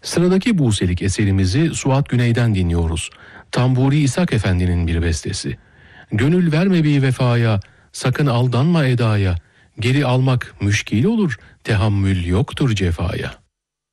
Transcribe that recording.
Sıradaki Buselik eserimizi Suat Güney'den dinliyoruz. Tamburi İshak Efendi'nin bir bestesi. Gönül verme bir vefaya, sakın aldanma edaya, geri almak müşkil olur, tehammül yoktur cefaya.